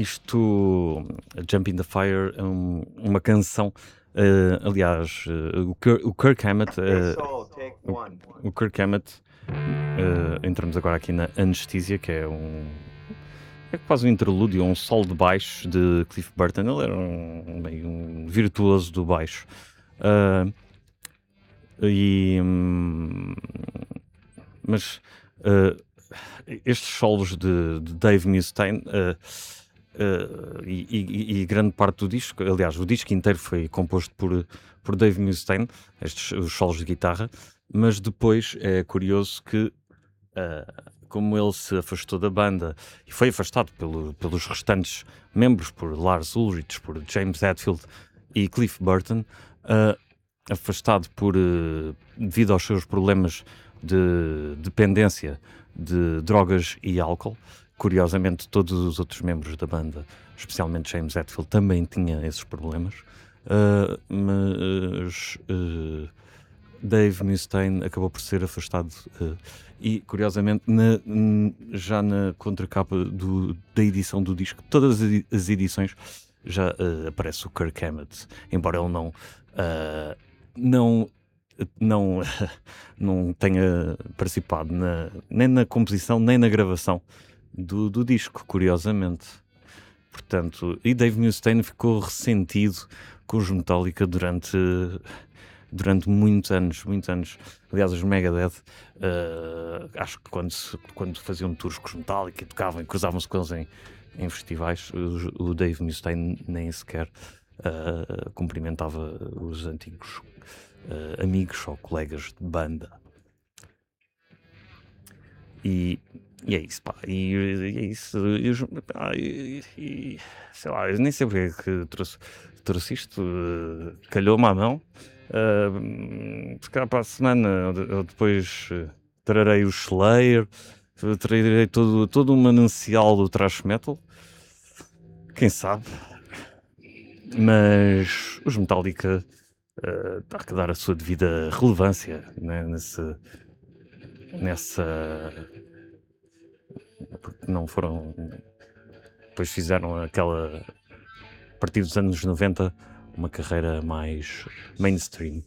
Isto, Jump in the Fire, é uma canção. Aliás, o Kirk Hammett, o Kirk Hammett, entramos agora aqui na Anesthesia, que é quase um interlúdio, um solo de baixo de Cliff Burton. Ele era meio um virtuoso do baixo. Mas estes solos de Dave Mustaine e grande parte do disco, aliás, o disco inteiro foi composto por Dave Mustaine, os solos de guitarra, mas depois é curioso que, como ele se afastou da banda e foi afastado pelos restantes membros, por Lars Ulrich, por James Hetfield e Cliff Burton, afastado devido aos seus problemas de dependência de drogas e álcool. Curiosamente, todos os outros membros da banda, especialmente James Hetfield, também tinha esses problemas. Mas Dave Mustaine acabou por ser afastado e, curiosamente, já na contracapa da edição do disco, todas as edições, já aparece o Kirk Hammett, embora ele não tenha participado nem na composição nem na gravação do disco, curiosamente. Portanto, e Dave Mustaine ficou ressentido com os Metallica durante muitos anos. Aliás, os Megadeth, acho que quando faziam tours com os Metallica e tocavam e cruzavam-se com eles em festivais, o Dave Mustaine nem sequer cumprimentava os antigos amigos ou colegas de banda. E é isso, pá. E é isso. Sei lá, eu nem sei porque é que trouxe isto. Calhou-me à mão. Se calhar para a semana eu depois trarei o Slayer, trarei todo um manancial do thrash metal. Quem sabe? Mas os Metallica há que dar a sua devida relevância, né, porque não foram. Depois fizeram a partir dos anos 90, uma carreira mais mainstream.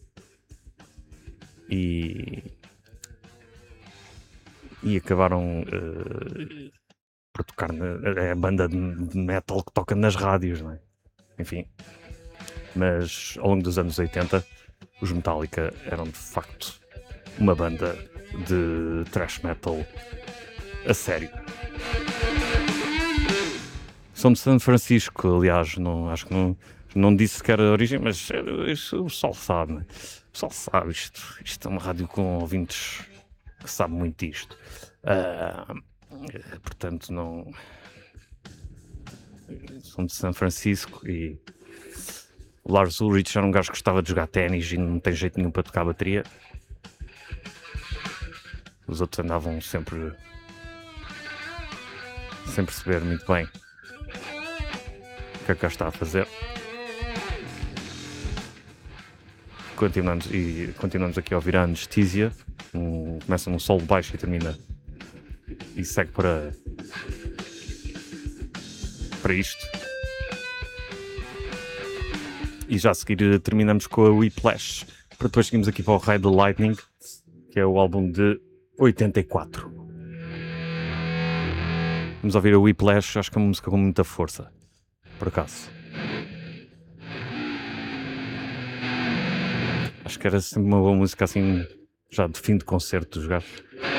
E acabaram por tocar a banda de metal que toca nas rádios, não é? Enfim. Mas ao longo dos anos 80, os Metallica eram de facto uma banda de thrash metal a sério. São de São Francisco, aliás, acho que não disse que era a origem, mas isso o pessoal sabe, né? O pessoal sabe isto é uma rádio com ouvintes que sabe muito disto. Portanto, não são de São Francisco e o Lars Ulrich era um gajo que gostava de jogar ténis e não tem jeito nenhum para tocar bateria. Os outros andavam sempre sem perceber muito bem o que é que cá está a fazer. Continuamos aqui a ouvir a Anesthesia. Começa num solo baixo e termina e segue para isto. E já a seguir terminamos com a Whiplash, para depois seguirmos aqui para o Ride the Lightning, que é o álbum de 84. Vamos ouvir a Whiplash, acho que é uma música com muita força, por acaso. Acho que era sempre uma boa música assim, já de fim de concerto dos gajos.